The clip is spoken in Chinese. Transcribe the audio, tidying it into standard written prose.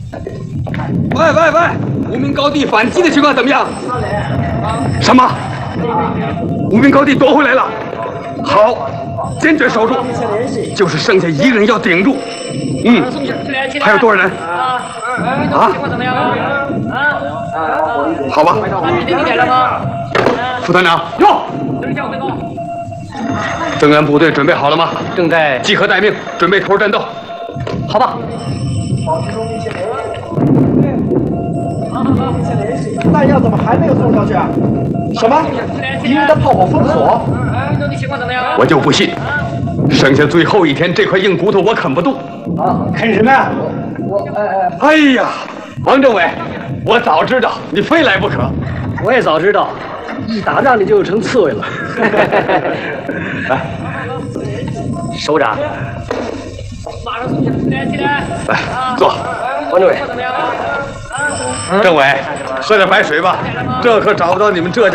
喂！无名高地反击的情况怎么样？什么？无名高地夺回来了？好，坚决守住，就是剩下一个人要顶住。还有多少人？啊？好吧。副团长，哟，增援部队准备好了吗？ 正在集合待命，准备投入战斗。 好吧。 弹药怎么还没有送上去啊？什么？敌人的炮火封锁？ 我就不信，剩下最后一天这块硬骨头我啃不动。 啊，啃什么呀？ 哎呀，王政委，我早知道你非来不可。 我也早知道，一打仗你就成刺猬了。 来， 首长， 来坐。 王政委， 政委，喝点白水吧，这可找不到你们浙江。